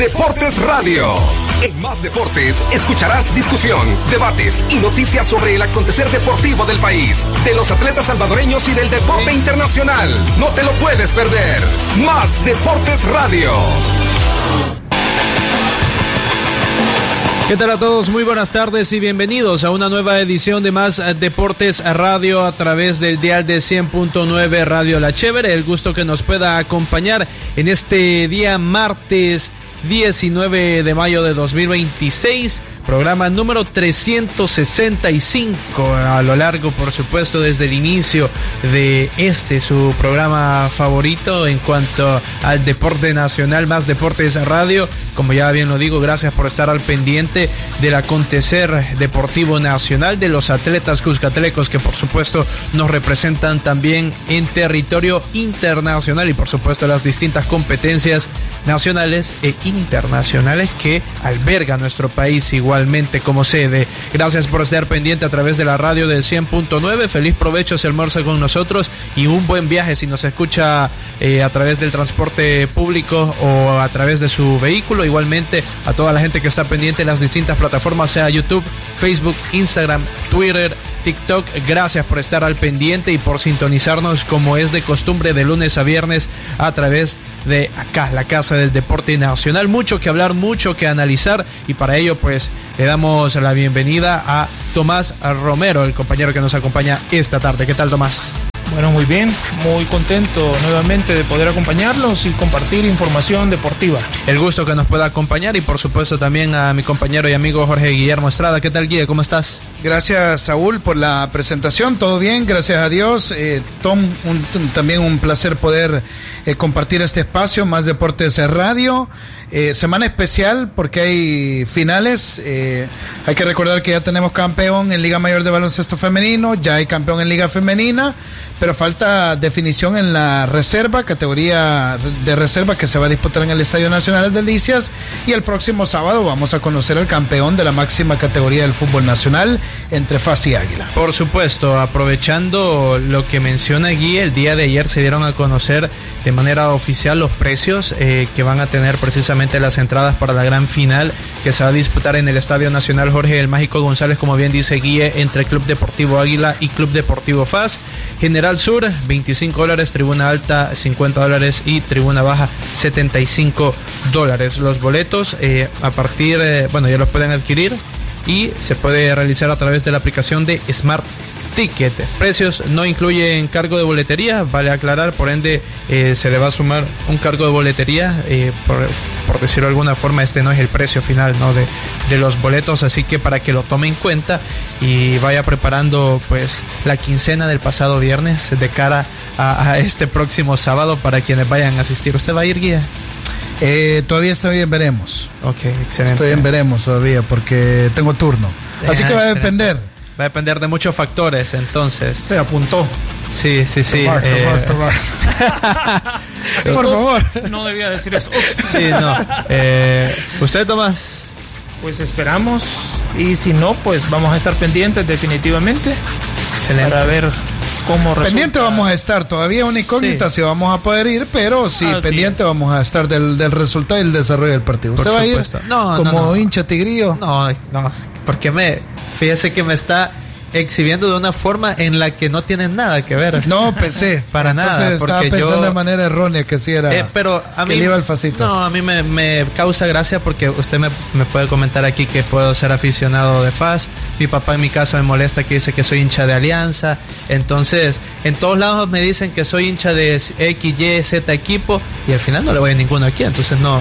Deportes Radio. En Más Deportes escucharás discusión, debates y noticias sobre el acontecer deportivo del país, de los atletas salvadoreños y del deporte internacional. No te lo puedes perder. Más Deportes Radio. ¿Qué tal a todos? Muy buenas tardes y bienvenidos a una nueva edición de Más Deportes Radio a través del dial de 100.9 Radio La Chévere. El gusto que nos pueda acompañar en este día martes 19 de mayo de 2026, programa número 365 a lo largo, por supuesto, desde el inicio de su programa favorito en cuanto al deporte nacional, Más Deportes Radio. Como ya bien lo digo, gracias por estar al pendiente del acontecer deportivo nacional, de los atletas cuscatlecos que por supuesto nos representan también en territorio internacional y por supuesto las distintas competencias nacionales e internacionales que alberga nuestro país igualmente como sede. Gracias por estar pendiente a través de la radio del 100.9. Feliz provecho si almuerza con nosotros y un buen viaje si nos escucha a través del transporte público o a través de su vehículo. Igualmente a toda la gente que está pendiente en las distintas plataformas, sea YouTube, Facebook, Instagram, Twitter, TikTok. Gracias por estar al pendiente y por sintonizarnos como es de costumbre de lunes a viernes a través de acá, la Casa del Deporte Nacional. Mucho que hablar, mucho que analizar y para ello pues le damos la bienvenida a Tomás Romero, el compañero que nos acompaña esta tarde. ¿Qué tal, Tomás? Bueno, muy bien, muy contento nuevamente de poder acompañarlos y compartir información deportiva. El gusto que nos pueda acompañar y por supuesto también a mi compañero y amigo Jorge Guillermo Estrada. ¿Qué tal, Guille? ¿Cómo estás? Gracias, Saúl, por la presentación. Todo bien, gracias a Dios. Tom, también un placer poder compartir este espacio, Más Deportes Radio. Semana especial porque hay finales. Hay que recordar que ya tenemos campeón en Liga Mayor de Baloncesto Femenino, ya hay campeón en Liga Femenina, pero falta definición en la reserva, categoría de reserva que se va a disputar en el Estadio Nacional de Delicias, y el próximo sábado vamos a conocer al campeón de la máxima categoría del fútbol nacional entre FAS y Águila. Por supuesto, aprovechando lo que menciona Guy, el día de ayer se dieron a conocer de manera oficial los precios que van a tener precisamente las entradas para la gran final que se va a disputar en el Estadio Nacional Jorge el Mágico González, como bien dice Guy, entre Club Deportivo Águila y Club Deportivo FAS. General Sur, $25, Tribuna Alta, $50 y Tribuna Baja, $75. Los boletos a partir, ya los pueden adquirir y se puede realizar a través de la aplicación de Smart Ticket. Precios no incluyen cargo de boletería, vale aclarar, por ende se le va a sumar un cargo de boletería, por decirlo de alguna forma. Este no es el precio final, ¿no?, de los boletos, así que para que lo tome en cuenta y vaya preparando pues la quincena del pasado viernes de cara a este próximo sábado para quienes vayan a asistir. ¿Usted va a ir, Guía? Todavía está bien, veremos. Ok, excelente. Estoy bien, veremos todavía porque tengo turno, así que va a depender. Va a depender de muchos factores, entonces. Se apuntó. Sí. Tomás. Por favor. No debía decir eso. Sí, no. ¿Usted, Tomás? Pues esperamos y si no, pues vamos a estar pendientes definitivamente. Excelente. Para ver cómo resulta. Pendiente vamos a estar, todavía una incógnita si vamos a poder ir, pero sí, pendiente vamos a estar del resultado y el desarrollo del partido. ¿Usted va a ir como hincha tigrillo? No, porque fíjese que me está exhibiendo de una forma en la que no tiene nada que ver. No pensé para nada, porque estaba pensando de manera errónea que sí era, pero a mí que le iba al Facito. No, a mí me causa gracia porque usted me puede comentar aquí que puedo ser aficionado de FAS. Mi papá en mi casa me molesta que dice que soy hincha de Alianza. Entonces, en todos lados me dicen que soy hincha de X, Y, Z equipo y al final no le voy a ninguno aquí, entonces no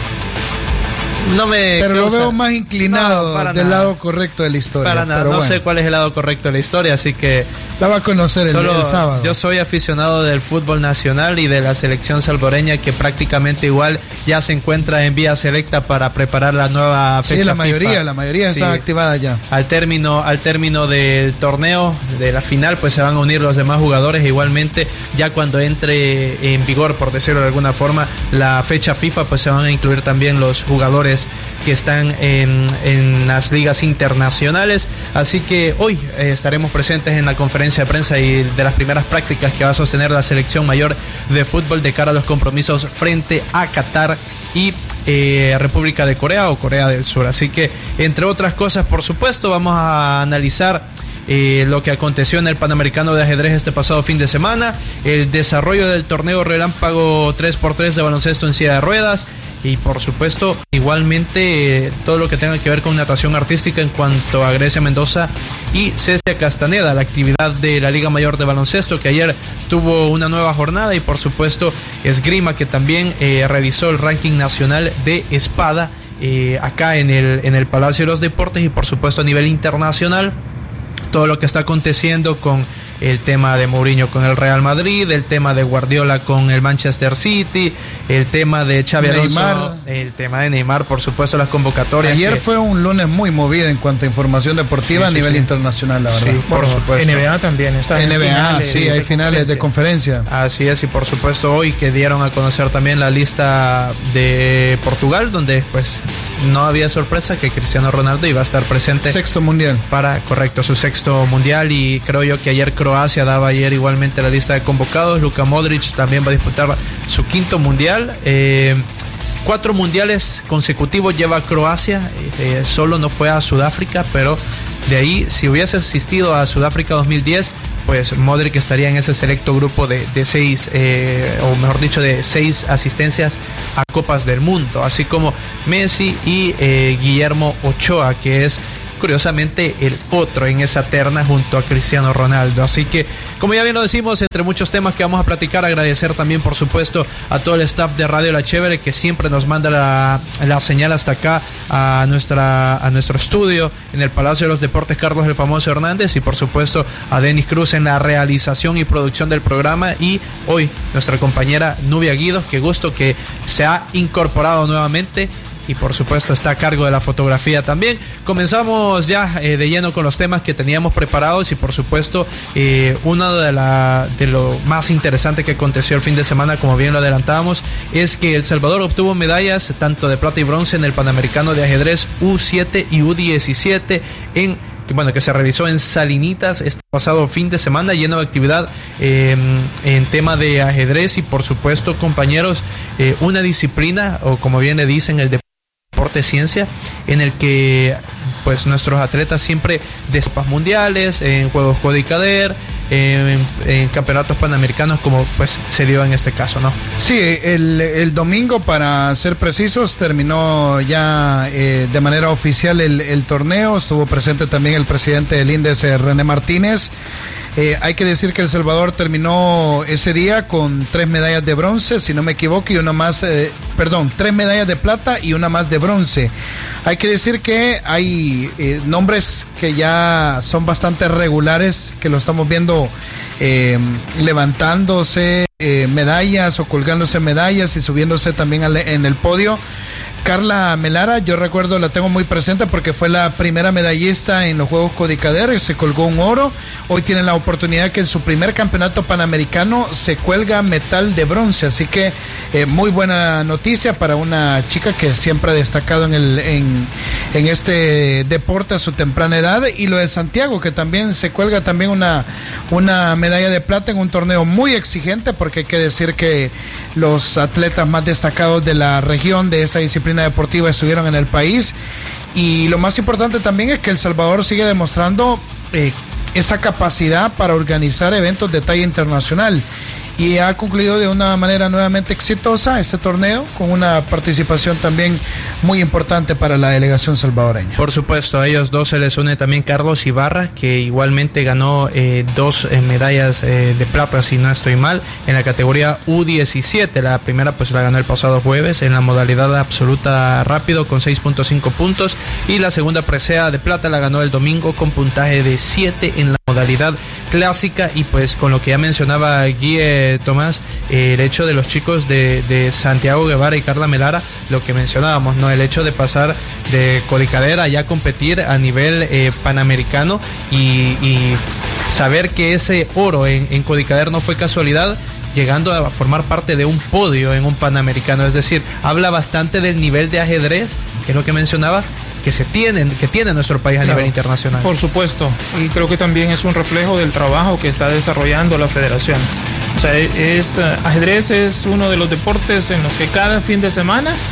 me pero causa. Lo veo más inclinado del lado correcto de la historia. Para nada, no sé cuál es el lado correcto de la historia, así que la va a conocer el sábado. Yo soy aficionado del fútbol nacional y de la selección salvadoreña, que prácticamente igual ya se encuentra en vía selecta para preparar la nueva fecha. Sí, la FIFA. mayoría está activada ya. Al término del torneo, de la final, pues se van a unir los demás jugadores. Igualmente, ya cuando entre en vigor, por decirlo de alguna forma, la fecha FIFA, pues se van a incluir también los jugadores que están en las ligas internacionales. Así que hoy estaremos presentes en la conferencia de prensa y de las primeras prácticas que va a sostener la selección mayor de fútbol de cara a los compromisos frente a Qatar y República de Corea o Corea del Sur. Así que, entre otras cosas, por supuesto, vamos a analizar lo que aconteció en el Panamericano de Ajedrez este pasado fin de semana, el desarrollo del torneo relámpago 3x3 de baloncesto en silla de ruedas y por supuesto igualmente todo lo que tenga que ver con natación artística en cuanto a Grecia Mendoza y Cecia Castaneda, la actividad de la Liga Mayor de Baloncesto que ayer tuvo una nueva jornada, y por supuesto esgrima, que también realizó el ranking nacional de espada acá en el Palacio de los Deportes, y por supuesto a nivel internacional todo lo que está aconteciendo con el tema de Mourinho con el Real Madrid, el tema de Guardiola con el Manchester City, el tema de Xabi Alonso, el tema de Neymar, por supuesto las convocatorias. Ayer fue un lunes muy movido en cuanto a información deportiva a nivel internacional, la verdad. Sí, por supuesto. NBA también está. NBA, sí, hay finales de conferencia. Así es, y por supuesto hoy que dieron a conocer también la lista de Portugal, donde pues no había sorpresa que Cristiano Ronaldo iba a estar presente. Sexto mundial. Correcto, su sexto mundial, y creo yo que ayer Croacia daba ayer igualmente la lista de convocados. Luka Modric también va a disputar su quinto mundial. 4 mundiales consecutivos lleva Croacia, solo no fue a Sudáfrica, pero de ahí, si hubiese asistido a Sudáfrica 2010, pues Modric estaría en ese selecto grupo de 6, o mejor dicho, de 6 asistencias a Copas del Mundo, así como Messi y Guillermo Ochoa, que es curiosamente el otro en esa terna junto a Cristiano Ronaldo. Así que, como ya bien lo decimos, entre muchos temas que vamos a platicar, agradecer también por supuesto a todo el staff de Radio La Chévere que siempre nos manda la señal hasta acá a nuestro estudio en el Palacio de los Deportes Carlos el Famoso Hernández, y por supuesto a Denis Cruz en la realización y producción del programa, y hoy nuestra compañera Nubia Guidos, que gusto que se ha incorporado nuevamente y por supuesto está a cargo de la fotografía también. Comenzamos ya de lleno con los temas que teníamos preparados, y por supuesto uno de lo más interesante que aconteció el fin de semana, como bien lo adelantábamos, es que El Salvador obtuvo medallas tanto de plata y bronce en el Panamericano de Ajedrez U7 y U17 que se realizó en Salinitas este pasado fin de semana, lleno de actividad en tema de ajedrez, y por supuesto, compañeros, una disciplina, o como bien le dicen, el deporte ciencia, en el que pues nuestros atletas siempre de espas mundiales, en Juegos Codicader, en campeonatos panamericanos, como pues se dio en este caso, ¿no? Sí, el domingo, para ser precisos, terminó ya de manera oficial el torneo. Estuvo presente también el presidente del INDES, René Martínez. Hay que decir que El Salvador terminó ese día con 3 medallas de bronce, si no me equivoco, y una más, 3 medallas de plata y una más de bronce. Hay que decir que hay nombres que ya son bastante regulares, que lo estamos viendo levantándose medallas o colgándose medallas y subiéndose también en el podio. Carla Melara, yo recuerdo, la tengo muy presente porque fue la primera medallista en los Juegos Codicader, se colgó un oro. Hoy tiene la oportunidad que en su primer campeonato panamericano se cuelga metal de bronce, así que muy buena noticia para una chica que siempre ha destacado en este deporte a su temprana edad. Y lo de Santiago, que también se cuelga también una medalla de plata en un torneo muy exigente, porque hay que decir que los atletas más destacados de la región de esta disciplina deportiva estuvieron en el país. Y lo más importante también es que El Salvador sigue demostrando esa capacidad para organizar eventos de talla internacional, y ha concluido de una manera nuevamente exitosa este torneo, con una participación también muy importante para la delegación salvadoreña. Por supuesto, a ellos dos se les une también Carlos Ibarra, que igualmente ganó 2 medallas de plata, si no estoy mal, en la categoría U17. La primera pues la ganó el pasado jueves en la modalidad absoluta rápido con 6.5 puntos, y la segunda presea de plata la ganó el domingo con puntaje de 7 en la modalidad clásica. Y pues con lo que ya mencionaba Guille Tomás, el hecho de los chicos de Santiago Guevara y Carla Melara, lo que mencionábamos, ¿no? El hecho de pasar de Codicadera ya a competir a nivel panamericano, y saber que ese oro en Codicader no fue casualidad, llegando a formar parte de un podio en un panamericano. Es decir, habla bastante del nivel de ajedrez, que es lo que mencionaba, que tiene nuestro país a nivel internacional. Por supuesto, y creo que también es un reflejo del trabajo que está desarrollando la federación. O sea, ajedrez es uno de los deportes en los que cada fin de semana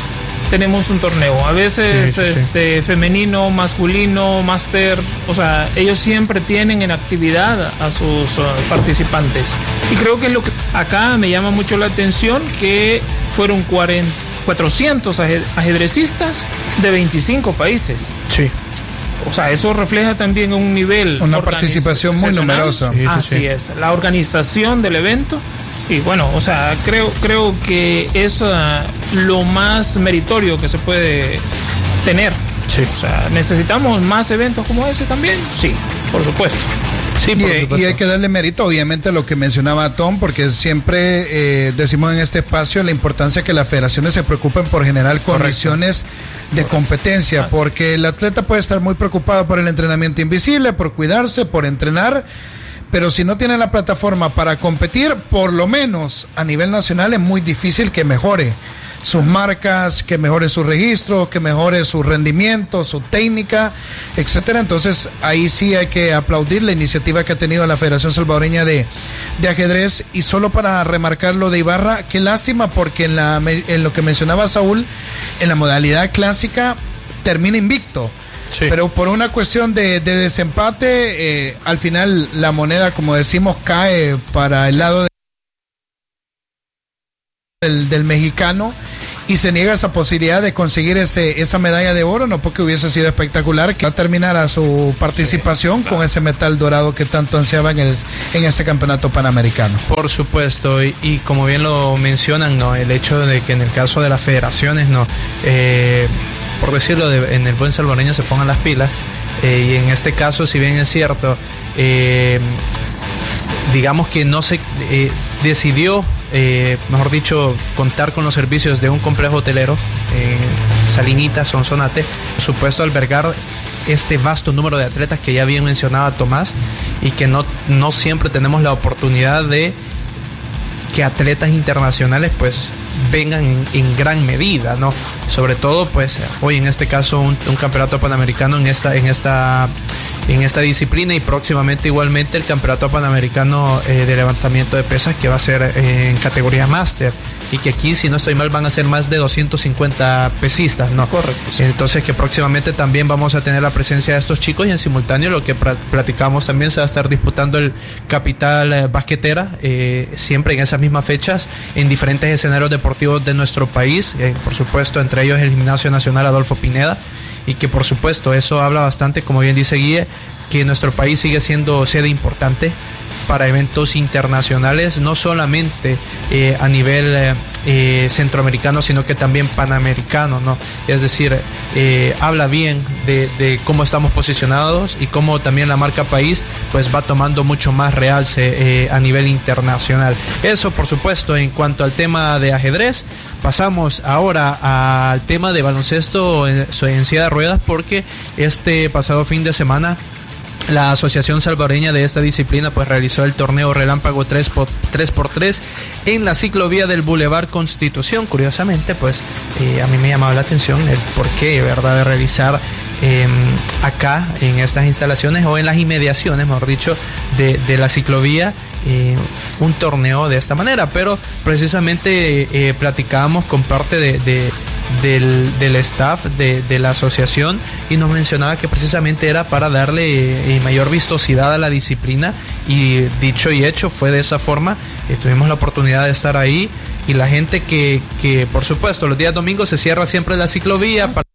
tenemos un torneo. A veces sí. femenino, masculino, máster, o sea, ellos siempre tienen en actividad a sus participantes. Y creo que lo que acá me llama mucho la atención que fueron 400 ajedrecistas de 25 países. Sí. O sea, eso refleja también un nivel, una participación muy numerosa. Sí, Así es, la organización del evento. Y bueno, o sea, creo que es lo más meritorio que se puede tener. Sí. O sea, ¿necesitamos más eventos como ese también? Sí, por supuesto. Sí, por supuesto. Y hay que darle mérito, obviamente, a lo que mencionaba Tom, porque siempre decimos en este espacio la importancia que las federaciones se preocupen por generar condiciones de competencia, porque el atleta puede estar muy preocupado por el entrenamiento invisible, por cuidarse, por entrenar, pero si no tiene la plataforma para competir, por lo menos a nivel nacional es muy difícil que mejore sus marcas, que mejore su registro, que mejore su rendimiento, su técnica, etcétera. Entonces ahí sí hay que aplaudir la iniciativa que ha tenido la Federación Salvadoreña de Ajedrez. Y solo para remarcar lo de Ibarra, qué lástima, porque en lo que mencionaba Saúl, en la modalidad clásica termina invicto. Sí. Pero por una cuestión de desempate, al final la moneda, como decimos, cae para el lado del mexicano, y se niega esa posibilidad de conseguir esa medalla de oro, no porque hubiese sido espectacular que terminara su participación con ese metal dorado que tanto ansiaba en este campeonato panamericano. Por supuesto, y como bien lo mencionan, ¿no? El hecho de que en el caso de las federaciones, ¿no? Por decirlo en el buen salvadoreño, se pongan las pilas, y en este caso, si bien es cierto, digamos que no se decidió, mejor dicho, contar con los servicios de un complejo hotelero, Salinitas, Sonsonate, por supuesto, albergar este vasto número de atletas que ya bien mencionaba Tomás, y que no siempre tenemos la oportunidad de que atletas internacionales pues vengan en gran medida, ¿no? Sobre todo pues hoy en este caso un campeonato panamericano en esta disciplina, y próximamente igualmente el campeonato panamericano de levantamiento de pesas, que va a ser en categoría máster, y que aquí, si no estoy mal, van a ser más de 250 pesistas, ¿no? Correcto. Sí. Entonces que próximamente también vamos a tener la presencia de estos chicos, y en simultáneo lo que platicamos también, se va a estar disputando el Capital Basquetera, siempre en esas mismas fechas, en diferentes escenarios deportivos de nuestro país, por supuesto, entre ellos el Gimnasio Nacional Adolfo Pineda, y que por supuesto eso habla bastante, como bien dice Guille, que nuestro país sigue siendo sede importante para eventos internacionales, no solamente a nivel centroamericano, sino que también panamericano, ¿no? Es decir, habla bien de cómo estamos posicionados, y cómo también la marca país pues va tomando mucho más realce a nivel internacional. Eso, por supuesto, en cuanto al tema de ajedrez. Pasamos ahora al tema de baloncesto en silla de ruedas, porque este pasado fin de semana la Asociación Salvadoreña de esta disciplina pues realizó el torneo Relámpago 3x3 en la ciclovía del Boulevard Constitución. Curiosamente, pues a mí me llamaba la atención el porqué, ¿verdad?, de realizar acá en estas instalaciones, o en las inmediaciones, mejor dicho, de la ciclovía, un torneo de esta manera. Pero precisamente platicábamos con parte del staff de la asociación, y nos mencionaba que precisamente era para darle mayor vistosidad a la disciplina, y dicho y hecho fue de esa forma. Tuvimos la oportunidad de estar ahí, y la gente que por supuesto los días domingos se cierra siempre la ciclovía para